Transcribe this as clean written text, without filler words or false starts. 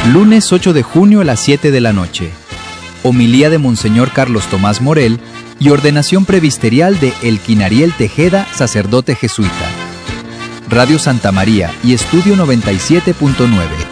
Lunes 8 de junio a las 7 de la noche. Homilía de Monseñor Carlos Tomás Morel y ordenación presbiterial de Elkin Ariel Tejeda, sacerdote jesuita. Radio Santa María y Estudio 97.9.